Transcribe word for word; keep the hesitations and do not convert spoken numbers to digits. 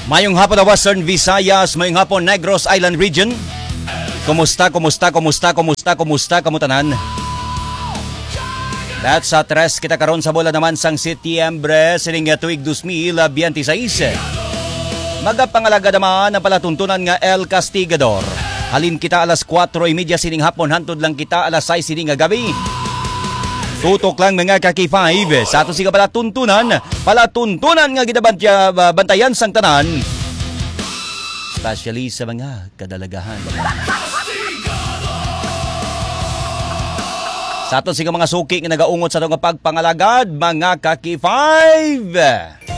Mayong hapon na Western Visayas, mayong hapon Negros Island Region. Kumusta, kumusta, kumusta, kumusta, kumusta, kamutanan? That's sa tres kita karon sa bola naman sang Setyembre, sining tuig two thousand twenty-six. Magapangalaga naman ang palatuntunan nga El Castigador. Halin kita alas kwatro trenta sining hapon, hantod lang kita alas sais sining gabi. Tutok lang mga kaki five sa ato siga palatuntunan, palatuntunan nga gidabantya bantayan sang tanan. Especially sa mga kadalagahan. Sa ato siga mga suki nga nagaungot sa itong pagpangalagad, mga kaki five.